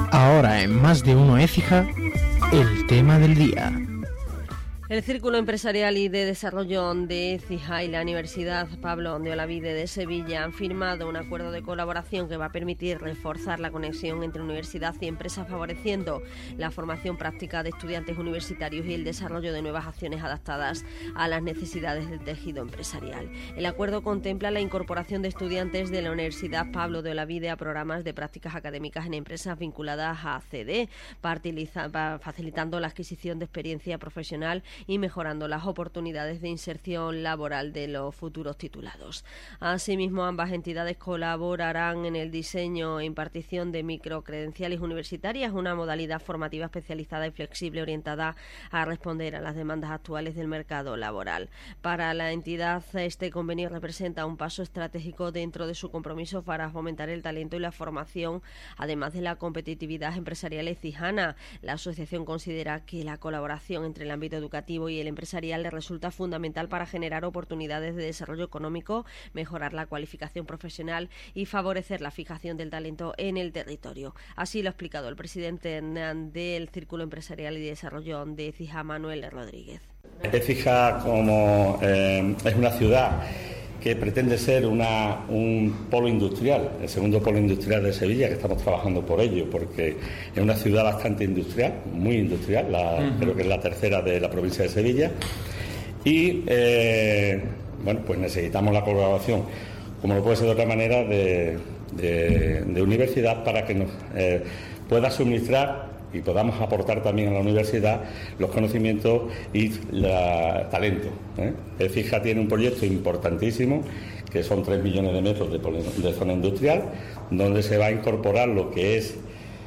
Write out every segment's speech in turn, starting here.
Ahora en Más de Uno Écija, el tema del día. El Círculo Empresarial y de Desarrollo de Écija y la Universidad Pablo de Olavide de Sevilla han firmado un acuerdo de colaboración que va a permitir reforzar la conexión entre universidad y empresas, favoreciendo la formación práctica de estudiantes universitarios y el desarrollo de nuevas acciones adaptadas a las necesidades del tejido empresarial. El acuerdo contempla la incorporación de estudiantes de la Universidad Pablo de Olavide a programas de prácticas académicas en empresas vinculadas a CD, facilitando la adquisición de experiencia profesional y mejorando las oportunidades de inserción laboral de los futuros titulados. Asimismo, ambas entidades colaborarán en el diseño e impartición de microcredenciales universitarias, una modalidad formativa especializada y flexible orientada a responder a las demandas actuales del mercado laboral. Para la entidad, este convenio representa un paso estratégico dentro de su compromiso para fomentar el talento y la formación, además de la competitividad empresarial ecijana. La asociación considera que la colaboración entre el ámbito educativo y el empresarial le resulta fundamental para generar oportunidades de desarrollo económico, mejorar la cualificación profesional y favorecer la fijación del talento en el territorio. Así lo ha explicado el presidente del Círculo Empresarial y de Desarrollo de Écija, Manuel Rodríguez. Écija es una ciudad que pretende ser un polo industrial, el segundo polo industrial de Sevilla, que estamos trabajando por ello, porque es una ciudad bastante industrial, muy industrial, creo que es la tercera de la provincia de Sevilla, y pues necesitamos la colaboración, como no puede ser de otra manera, de universidad para que nos pueda suministrar y podamos aportar también a la universidad los conocimientos y el talento. Écija tiene un proyecto importantísimo, que son 3 millones de metros de zona industrial, donde se va a incorporar lo que es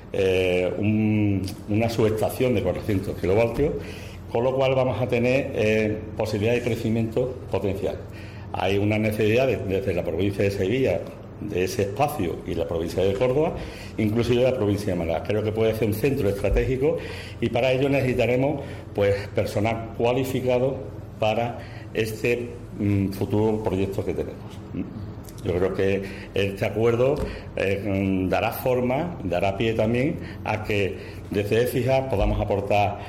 una subestación de 400 kilovoltios, con lo cual vamos a tener posibilidad de crecimiento potencial. Hay una necesidad desde la provincia de Sevilla de ese espacio y la provincia de Córdoba, inclusive la provincia de Málaga. Creo que puede ser un centro estratégico y para ello necesitaremos personal cualificado para este futuro proyecto que tenemos. Yo creo que este acuerdo dará forma, dará pie también a que desde Écija podamos aportar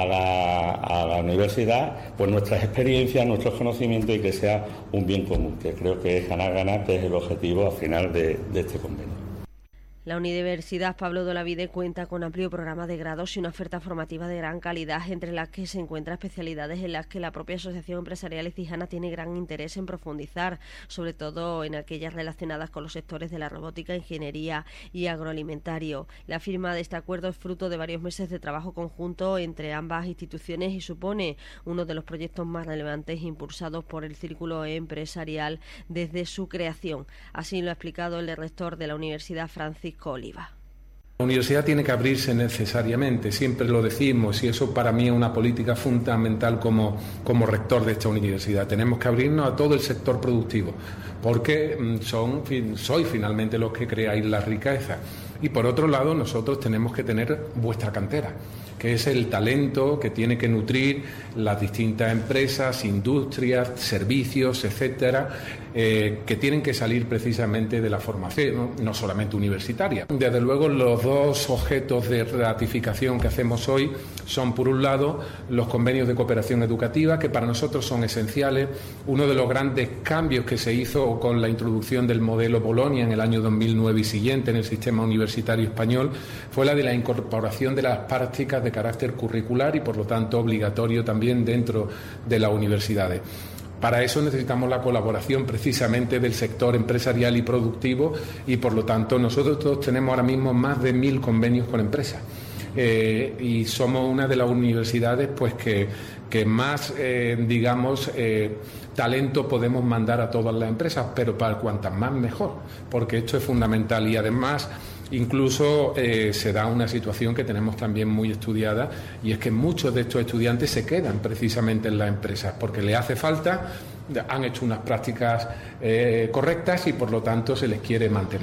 a la universidad nuestras experiencias, nuestros conocimientos y que sea un bien común, que creo que es ganar-ganar, que es el objetivo al final de este convenio. La Universidad Pablo de Olavide cuenta con amplio programa de grados y una oferta formativa de gran calidad, entre las que se encuentran especialidades en las que la propia Asociación Empresarial Écijana tiene gran interés en profundizar, sobre todo en aquellas relacionadas con los sectores de la robótica, ingeniería y agroalimentario. La firma de este acuerdo es fruto de varios meses de trabajo conjunto entre ambas instituciones y supone uno de los proyectos más relevantes impulsados por el Círculo Empresarial desde su creación. Así lo ha explicado el rector de la Universidad, Francisco Oliva. La universidad tiene que abrirse necesariamente, siempre lo decimos, y eso para mí es una política fundamental como rector de esta universidad. Tenemos que abrirnos a todo el sector productivo, porque sois finalmente los que creáis la riqueza. Y por otro lado, nosotros tenemos que tener vuestra cantera, que es el talento que tiene que nutrir las distintas empresas, industrias, servicios, etcétera, que tienen que salir precisamente de la formación, no solamente universitaria. Desde luego, los dos objetos de ratificación que hacemos hoy son, por un lado, los convenios de cooperación educativa, que para nosotros son esenciales. Uno de los grandes cambios que se hizo con la introducción del modelo Bolonia en el año 2009 y siguiente en el sistema universitario español fue la de la incorporación de las prácticas de carácter curricular y, por lo tanto, obligatorio también dentro de las universidades. Para eso necesitamos la colaboración precisamente del sector empresarial y productivo y, por lo tanto, nosotros tenemos ahora mismo más de 1.000 convenios con empresas. Y somos una de las universidades que más, talento podemos mandar a todas las empresas, pero para cuantas más mejor, porque esto es fundamental y además incluso se da una situación que tenemos también muy estudiada y es que muchos de estos estudiantes se quedan precisamente en las empresas porque les hace falta, han hecho unas prácticas correctas y por lo tanto se les quiere mantener.